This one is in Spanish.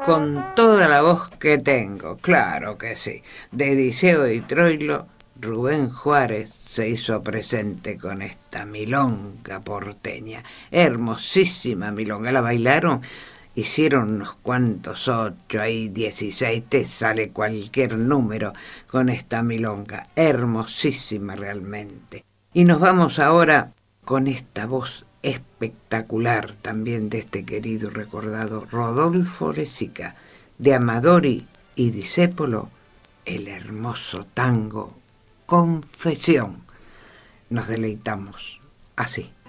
con toda la voz que tengo, claro que sí. De Ediseo y Troilo, Rubén Juárez se hizo presente con esta milonga porteña. Hermosísima milonga, la bailaron, hicieron unos cuantos 8, ahí 16, te sale cualquier número con esta milonga. Hermosísima realmente. Y nos vamos ahora con esta voz espectacular también de este querido y recordado Rodolfo Lezica, de Amadori y Discépolo, el hermoso tango Confesión. Nos deleitamos así.